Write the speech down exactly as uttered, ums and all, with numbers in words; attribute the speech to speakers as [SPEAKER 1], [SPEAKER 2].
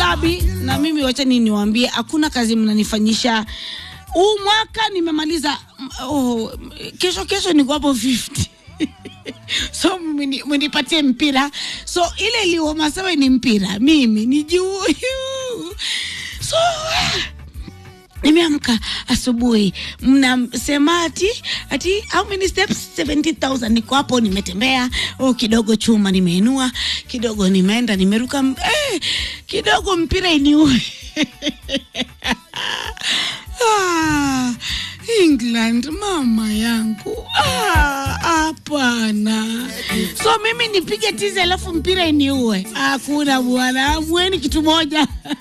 [SPEAKER 1] Gabi, na mimi wacha nini niwaambie, hakuna kazi mnanifanyisha. Huu mwaka nimemaliza, oh, kesho kesho niko hapo fifty. So mimi mnipatie mpira. So ile liwa masawe ni mpira, mimi ni juu. So nimeamka asubuhi, mnasema ati ati how many steps? seventy thousand. Niko hapo nimetembea, oh kidogo chuma nimeinua, kidogo nimeenda nimeruka, eh kidogo mpira iniue. Ah, England mama yangu. Ah, hapana. So mimi nipige tizi alafu mpira iniue. Hakuna bwana, mweni kitu moja.